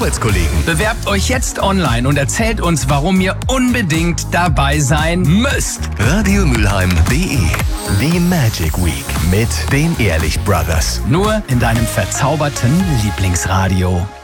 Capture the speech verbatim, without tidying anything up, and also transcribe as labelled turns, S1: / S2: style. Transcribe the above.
S1: Arbeitskollegen.
S2: Bewerbt euch jetzt online und erzählt uns, warum ihr unbedingt dabei sein müsst.
S1: radio mülheim punkt de. Die Magic Week mit den Ehrlich Brothers.
S2: Nur in deinem verzauberten Lieblingsradio.